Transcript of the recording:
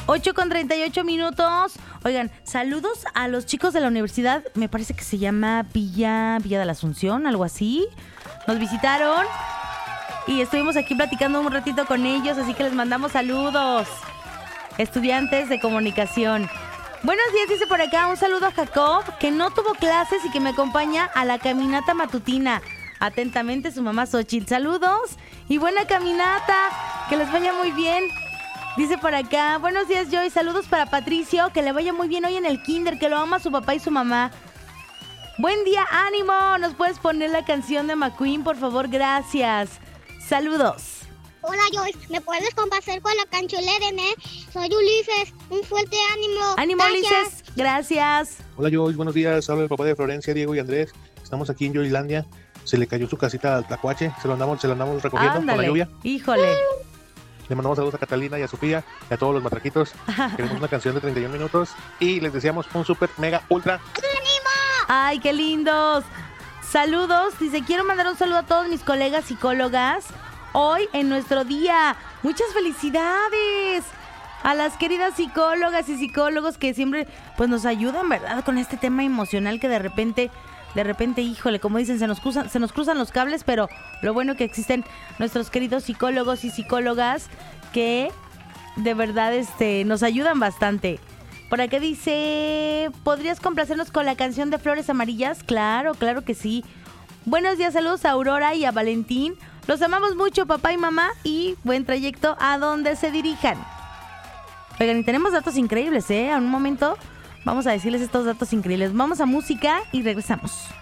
8:38. Oigan, saludos a los chicos de la universidad, me parece que se llama Villa de la Asunción, algo así. Nos visitaron y estuvimos aquí platicando un ratito con ellos, así que les mandamos saludos. Estudiantes de comunicación. Buenos días, dice por acá, un saludo a Jacob, que no tuvo clases y que me acompaña a la caminata matutina. Atentamente, su mamá Xochitl. Saludos y buena caminata, que les vaya muy bien. Dice por acá, buenos días, Joy, saludos para Patricio, que le vaya muy bien hoy en el kinder, que lo ama su papá y su mamá. Buen día, ánimo, ¿nos puedes poner la canción de McQueen, por favor? Gracias. Saludos. Hola, Joy, ¿me puedes complacer con la canción Ledene? Soy Ulises, un fuerte ánimo. Ánimo, gracias. Ulises, gracias. Hola, Joy, buenos días, habla el papá de Florencia, Diego y Andrés. Estamos aquí en Joylandia. Se le cayó su casita al Tlacuache, se lo andamos recogiendo. Ándale, con la lluvia. Híjole. Le mandamos saludos a Catalina y a Sofía y a todos los matraquitos. Queremos una canción de 31 minutos y les deseamos un super, mega, ultra ¡ánimo! ¡Ay, qué lindos! Saludos. Dice, quiero mandar un saludo a todos mis colegas psicólogas hoy en nuestro día. Muchas felicidades a las queridas psicólogas y psicólogos que siempre pues nos ayudan, ¿verdad? Con este tema emocional que de repente, híjole, como dicen, se nos cruzan los cables, pero lo bueno que existen nuestros queridos psicólogos y psicólogas que de verdad nos ayudan bastante. Por acá dice, ¿podrías complacernos con la canción de Flores Amarillas? Claro, claro que sí. Buenos días, saludos a Aurora y a Valentín. Los amamos mucho, papá y mamá, y buen trayecto a donde se dirijan. Oigan, y tenemos datos increíbles, ¿eh? A un momento vamos a decirles estos datos increíbles. Vamos a música y regresamos.